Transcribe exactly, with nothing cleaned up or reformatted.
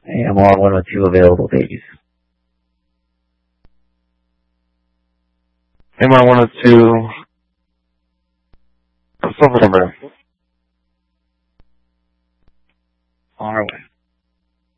M R one oh two available pages. M R one oh two, software number. On our way.